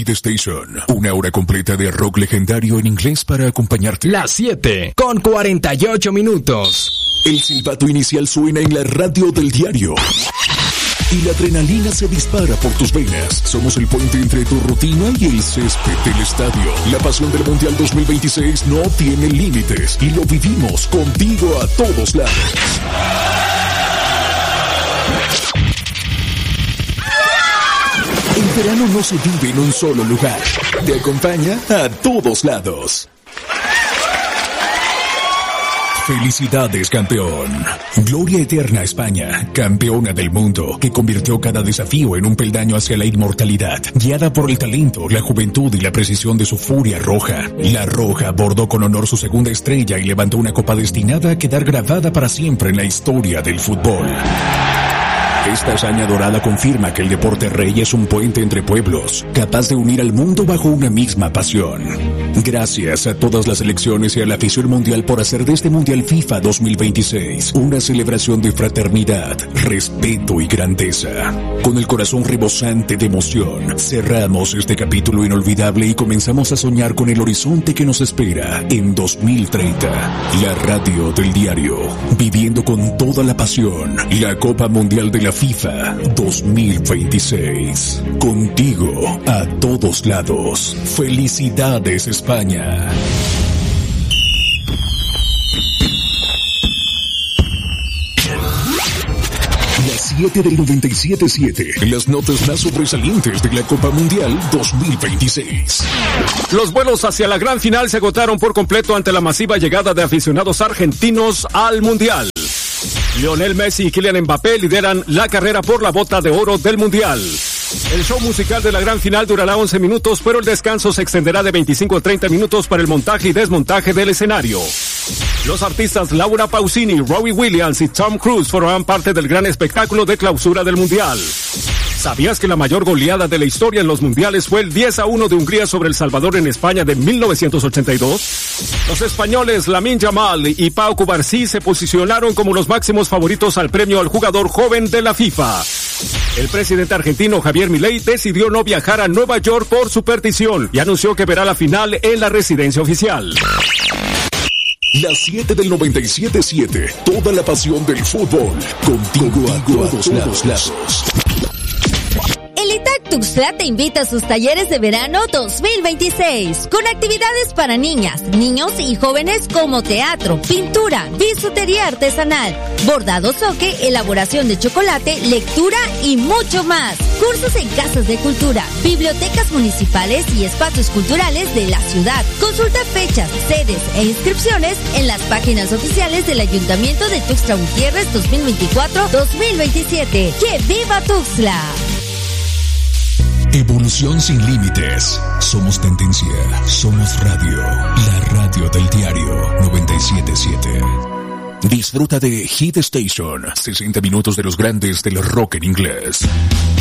Hit Station. Una hora completa de rock legendario en inglés para acompañarte. Las 7 con 48 minutos. El silbato inicial suena en la radio del diario. Y la adrenalina se dispara por tus venas. Somos el puente entre tu rutina y el césped del estadio. La pasión del Mundial 2026 no tiene límites y lo vivimos contigo a todos lados. El verano no se vive en un solo lugar. Te acompaña a todos lados. Felicidades, campeón. Gloria eterna a España, campeona del mundo, que convirtió cada desafío en un peldaño hacia la inmortalidad. Guiada por el talento, la juventud y la precisión de su furia roja. La Roja bordó con honor su segunda estrella y levantó una copa destinada a quedar grabada para siempre en la historia del fútbol. Esta hazaña dorada confirma que el deporte rey es un puente entre pueblos, capaz de unir al mundo bajo una misma pasión. Gracias a todas las selecciones y a la afición mundial por hacer de este Mundial FIFA 2026 una celebración de fraternidad, respeto y grandeza. Con el corazón rebosante de emoción, cerramos este capítulo inolvidable y comenzamos a soñar con el horizonte que nos espera en 2030. La radio del diario, viviendo con toda la pasión la Copa Mundial de la FIFA 2026. Contigo a todos lados. Felicidades, España. Las 7 del 97.7. Las notas más sobresalientes de la Copa Mundial 2026. Los vuelos hacia la gran final se agotaron por completo ante la masiva llegada de aficionados argentinos al Mundial. Lionel Messi y Kylian Mbappé lideran la carrera por la bota de oro del Mundial. El show musical de la gran final durará 11 minutos, pero el descanso se extenderá de 25 a 30 minutos para el montaje y desmontaje del escenario. Los artistas Laura Pausini, Robbie Williams y Tom Cruise formarán parte del gran espectáculo de clausura del Mundial. ¿Sabías que la mayor goleada de la historia en los mundiales fue el 10-1 de Hungría sobre El Salvador en España de 1982? Los españoles Lamine Yamal y Pau Cubarsí se posicionaron como los máximos favoritos al premio al jugador joven de la FIFA. El presidente argentino Javier Milei decidió no viajar a Nueva York por superstición y anunció que verá la final en la residencia oficial. Las 7 del 97.7. Toda la pasión del fútbol. Contigo a todos lados. El ITAC Tuxtla te invita a sus talleres de verano 2026, con actividades para niñas, niños y jóvenes como teatro, pintura, bisutería artesanal, bordado zoque, elaboración de chocolate, lectura y mucho más. Cursos en casas de cultura, bibliotecas municipales y espacios culturales de la ciudad. Consulta fechas, sedes e inscripciones en las páginas oficiales del Ayuntamiento de Tuxtla Gutiérrez 2024-2027. ¡Que viva Tuxtla! Evolución sin límites. Somos tendencia. Somos radio. La radio del diario 97.7. Disfruta de Hit Station. 60 minutos de los grandes del rock en inglés.